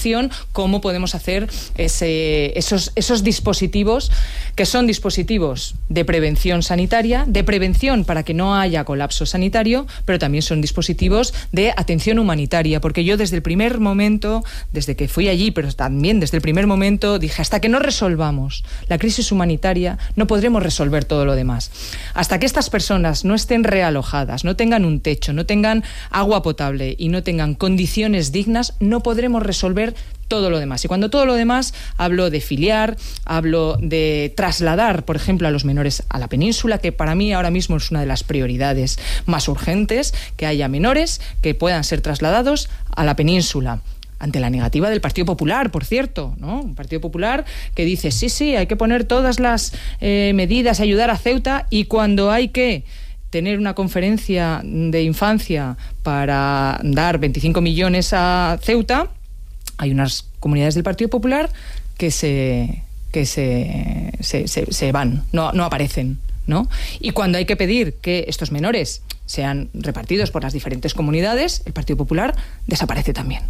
información, cómo podemos hacer esos dispositivos, que son dispositivos de prevención sanitaria, de prevención para que no haya colapso sanitario, pero también son dispositivos de atención humanitaria, porque yo desde el primer momento, desde que fui allí, pero también desde el primer momento, dije, hasta que no resolvamos la crisis humanitaria, no podremos resolver todo lo demás. Hasta que estas personas no estén realojadas, no tengan un techo, no tengan agua potable y no tengan condiciones dignas, no podremos resolver todo lo demás. Y cuando todo lo demás, hablo de filiar, hablo de trasladar, por ejemplo, a los menores a la península, que para mí ahora mismo es una de las prioridades más urgentes, que haya menores que puedan ser trasladados a la península. Ante la negativa del Partido Popular, por cierto, ¿no? Un Partido Popular que dice, sí, hay que poner todas las medidas, ayudar a Ceuta, y cuando hay que tener una conferencia de infancia para dar 25 millones a Ceuta, hay unas comunidades del Partido Popular que se van, no aparecen, ¿no? Y cuando hay que pedir que estos menores sean repartidos por las diferentes comunidades, el Partido Popular desaparece también.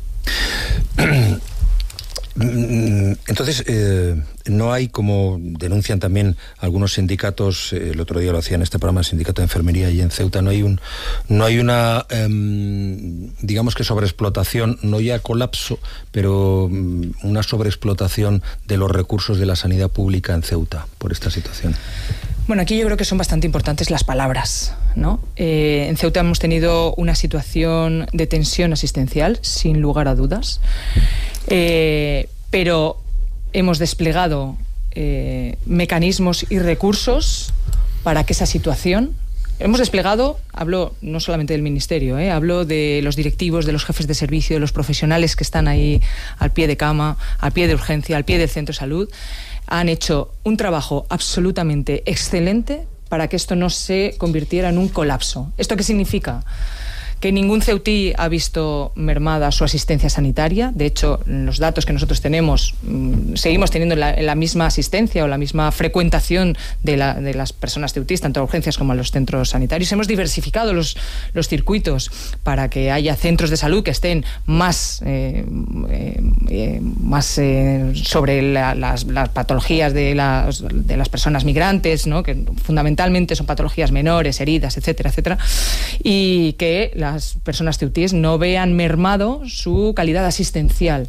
Entonces, no hay, como denuncian también algunos sindicatos, el otro día lo hacía en este programa, el sindicato de enfermería, y en Ceuta no hay una digamos que sobreexplotación, no ya colapso, pero una sobreexplotación de los recursos de la sanidad pública en Ceuta por esta situación. Bueno, aquí yo creo que son bastante importantes las palabras, ¿no? En Ceuta hemos tenido una situación de tensión asistencial, sin lugar a dudas, pero hemos desplegado mecanismos y recursos para que esa situación... Hemos desplegado, hablo no solamente del Ministerio, hablo de los directivos, de los jefes de servicio, de los profesionales que están ahí al pie de cama, al pie de urgencia, al pie del centro de salud. Han hecho un trabajo absolutamente excelente para que esto no se convirtiera en un colapso. ¿Esto qué significa? Que ningún ceutí ha visto mermada su asistencia sanitaria. De hecho, los datos que nosotros tenemos, seguimos teniendo la misma asistencia o la misma frecuentación de las personas ceutís, tanto a urgencias como a los centros sanitarios. Hemos diversificado los circuitos para que haya centros de salud que estén más sobre las patologías de las personas migrantes, ¿no? Que fundamentalmente son patologías menores, heridas, etcétera, etcétera, y que las personas ceutíes no vean mermado su calidad asistencial.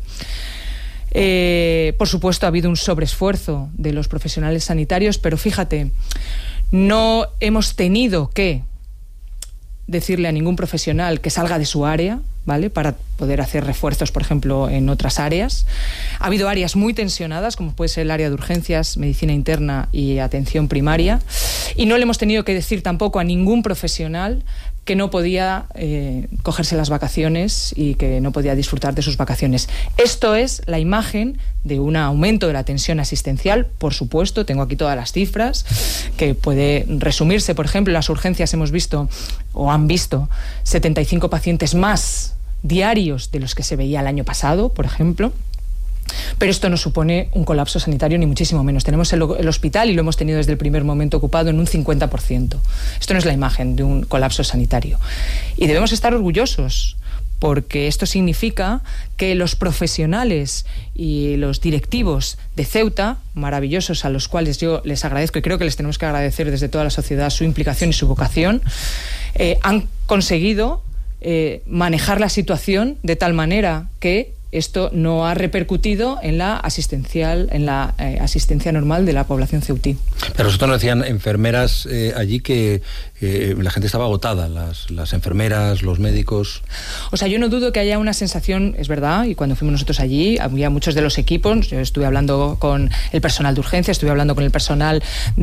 Por supuesto, ha habido un sobreesfuerzo de los profesionales sanitarios, pero fíjate, no hemos tenido que decirle a ningún profesional que salga de su área, ¿vale?, para poder hacer refuerzos, por ejemplo, en otras áreas. Ha habido áreas muy tensionadas, como puede ser el área de urgencias, medicina interna y atención primaria, y no le hemos tenido que decir tampoco a ningún profesional que no podía cogerse las vacaciones y que no podía disfrutar de sus vacaciones. Esto es la imagen de un aumento de la tensión asistencial. Por supuesto, tengo aquí todas las cifras, que puede resumirse. Por ejemplo, en las urgencias hemos visto, o han visto, 75 pacientes más diarios de los que se veía el año pasado, por ejemplo. Pero esto no supone un colapso sanitario, ni muchísimo menos. Tenemos el hospital, y lo hemos tenido desde el primer momento, ocupado en un 50%. Esto no es la imagen de un colapso sanitario. Y debemos estar orgullosos, porque esto significa que los profesionales y los directivos de Ceuta, maravillosos, a los cuales yo les agradezco, y creo que les tenemos que agradecer desde toda la sociedad su implicación y su vocación, han conseguido manejar la situación de tal manera que esto no ha repercutido en la asistencia normal de la población ceutí. Pero nosotros nos decían enfermeras allí que la gente estaba agotada, las enfermeras, los médicos. O sea, yo no dudo que haya una sensación, es verdad, y cuando fuimos nosotros allí, había muchos de los equipos. Yo estuve hablando con el personal de urgencia, estuve hablando con el personal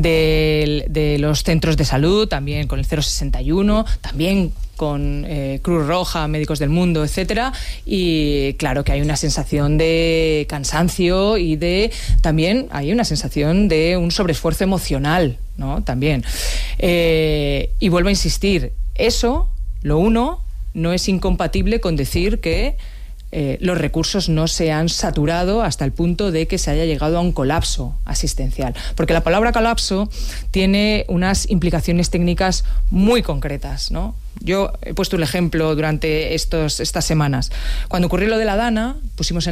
de los centros de salud, también con el 061, también con Cruz Roja, Médicos del Mundo, etcétera, y claro que hay una sensación de cansancio y también hay una sensación de un sobreesfuerzo emocional, ¿no? También. Y vuelvo a insistir, eso, lo uno, no es incompatible con decir que los recursos no se han saturado hasta el punto de que se haya llegado a un colapso asistencial. Porque la palabra colapso tiene unas implicaciones técnicas muy concretas, ¿no? Yo he puesto un ejemplo durante estas semanas. Cuando ocurrió lo de la Dana, pusimos en